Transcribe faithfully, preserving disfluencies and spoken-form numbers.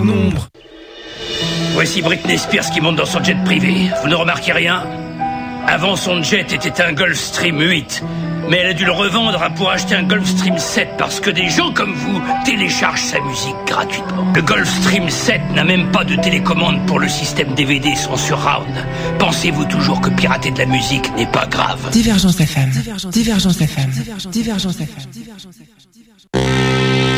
nombre. Voici Britney Spears qui monte dans son jet privé. Vous ne remarquez rien ? Avant, son jet était un Gulfstream huit. Mais elle a dû le revendre pour acheter un Gulfstream sept parce que des gens comme vous téléchargent sa musique gratuitement. Le Gulfstream sept n'a même pas de télécommande pour le système D V D son surround. Pensez-vous toujours que pirater de la musique n'est pas grave ? Divergence F M. Divergence F M. Divergence F M.